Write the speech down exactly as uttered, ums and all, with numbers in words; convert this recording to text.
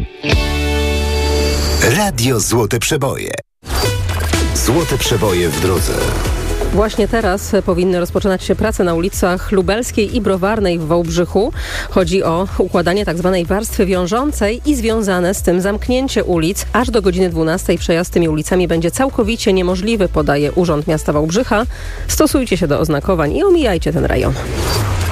Radio Złote Przeboje. Złote Przeboje w drodze. Właśnie teraz powinny rozpoczynać się prace na ulicach Lubelskiej i Browarnej w Wałbrzychu. Chodzi o układanie tzw. warstwy wiążącej i związane z tym zamknięcie ulic. Aż do godziny dwunastej przejazd tymi ulicami będzie całkowicie niemożliwy, podaje Urząd Miasta Wałbrzycha. Stosujcie się do oznakowań i omijajcie ten rejon.